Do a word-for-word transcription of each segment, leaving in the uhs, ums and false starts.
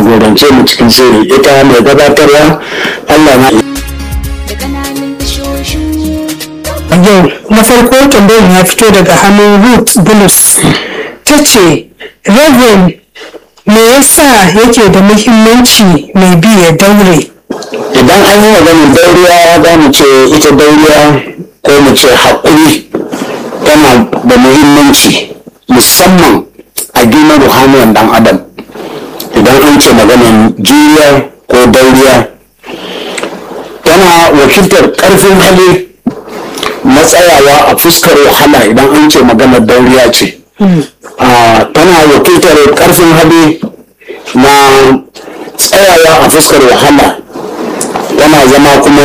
jagorance mu cikin sirri. Ita mai gabatarwa Allah na yau na farko tambayar ya fito daga hannun Ruth Bulus ta ce Reverend me yasa yake da muhimmanci mai bi ya daure? Idan an yi maganin dauriya za mu ce ita dauriya ko mu ce haƙuri tana da muhimmanci musamman a gina ruhaniyan ɗan adam. Idan an ce maganin juriya ko dauriya tana wakiltar ƙarfin hali na tsayawa a fuskar wahala. Idan an ce maganar dauriya ce tana wakiltar ƙarfin hali na tsayawa a fuskar wahala, tana zama kuma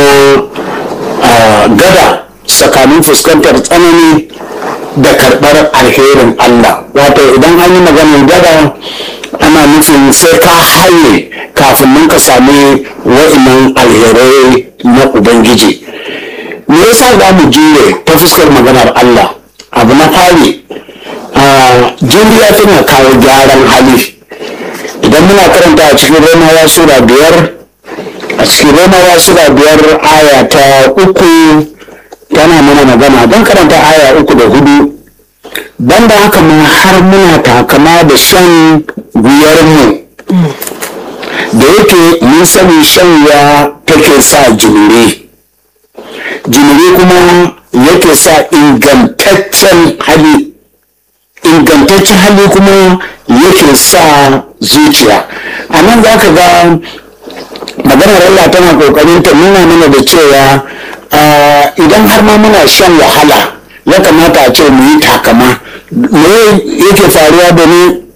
gada tsakanin fuskantar tsanani da karɓar alherin Allah. Wato idan an yi maganar gada ana nufin sai ka haye kafin nan ka sami wa'innan alherai na Ubangiji. Me yasa za mu jure ta fuskar maganar Allah? Abu na fari, juriya tana kawo gyaran hali. Idan muna karanta a cikin Romawa sura biyar a cikin Romawa sura biyar aya ta uku tana mana magana, don karanta aya uku da hudu. Banda haka ma har muna takama da shan wuyarmu, da yake mun sani shan wuya take sa jimiri, jimiri kuma yake sa ingantaccen hali, ingantaccen hali kuma yake sa zuciya. A nan za ka ga maganar Allah tana kokarin ta nuna mana da cewa idan har ma muna shan wahala ya kamata a ce mu yi takama. Me yake faruwa da ni